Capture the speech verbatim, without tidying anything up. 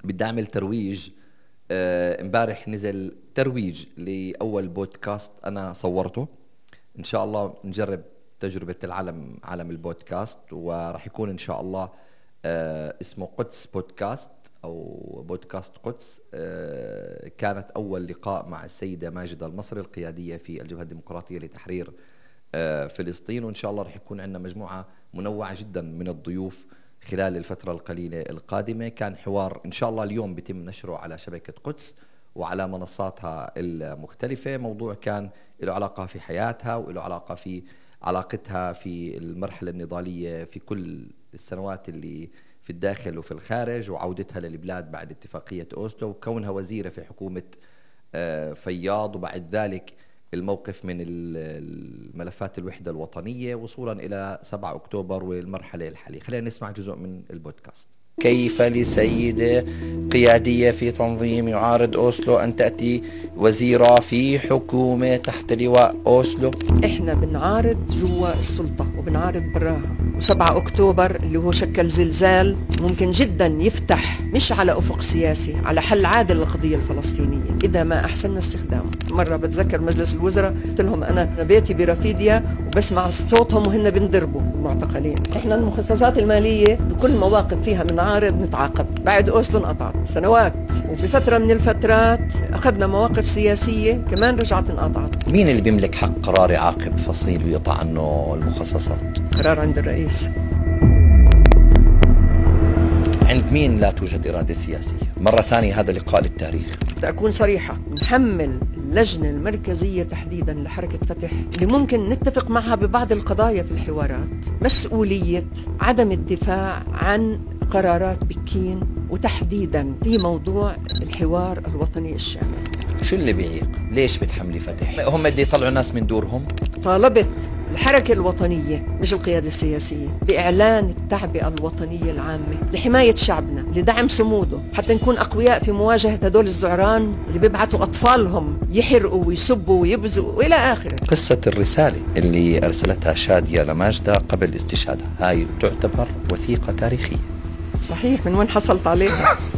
بدي أعمل ترويج. امبارح نزل ترويج لأول بودكاست أنا صورته. إن شاء الله نجرب تجربة العالم عالم البودكاست، وراح يكون إن شاء الله آه اسمه قدس بودكاست أو بودكاست قدس. آه كانت أول لقاء مع السيدة ماجدة المصري القيادية في الجبهة الديمقراطية لتحرير آه فلسطين، وإن شاء الله راح يكون عندنا مجموعة منوعة جدا من الضيوف خلال الفترة القليلة القادمة. كان حوار إن شاء الله اليوم بيتم نشره على شبكة قدس وعلى منصاتها المختلفة. موضوع كان له علاقة في حياتها وله علاقة في علاقتها في المرحلة النضالية في كل السنوات اللي في الداخل وفي الخارج، وعودتها للبلاد بعد اتفاقية أوسلو، وكونها وزيرة في حكومة فياض، وبعد ذلك الموقف من الملفات الوحدة الوطنية وصولا إلى سبعة أكتوبر والمرحلة الحالية. خلينا نسمع جزء من البودكاست. كيف لسيدة قيادية في تنظيم يعارض أوسلو أن تأتي وزيرة في حكومة تحت لواء أوسلو؟ إحنا بنعارض جوا السلطة وبنعارض براها، وسبعة أكتوبر اللي هو شكل زلزال ممكن جدا يفتح مش على أفق سياسي، على حل عادل للقضية الفلسطينية إذا ما أحسننا استخدامه. مرة بتذكر مجلس الوزراء قلت لهم أنا بيتي برفيديا وبسمع صوتهم وهن بنضربوا معتقلين. إحنا المخصصات المالية بكل مواقف فيها من عارض نتعاقب. بعد أوسلو انقطعت سنوات، وبفترة من الفترات أخذنا مواقف سياسية كمان رجعت انقطعت. مين اللي بيملك حق قرار يعاقب فصيل ويقطع عنه المخصصات؟ قرار عند الرئيس. عند مين لا توجد إرادة سياسية؟ مرة ثانية هذا لقاء للتاريخ. أكون صريحة، نحمل اللجنة المركزية تحديدا لحركة فتح اللي ممكن نتفق معها ببعض القضايا في الحوارات مسؤولية عدم الدفاع عن قرارات بكين، وتحديدا في موضوع الحوار الوطني الشامل. شو اللي بيعيق؟ ليش بتحملي فتح؟ هم بدي يطلعوا ناس من دورهم؟ طالبت الحركة الوطنية مش القيادة السياسية بإعلان التعبئة الوطنية العامة لحماية شعبنا، لدعم صموده، حتى نكون أقوياء في مواجهة هدول الزعران اللي بيبعتوا أطفالهم يحرقوا ويسبوا ويبزوا وإلى آخره. قصة الرسالة اللي أرسلتها شادية لماجدة قبل استشهادها هاي تعتبر وثيقة تاريخية. صحيح، من وين حصلت عليها؟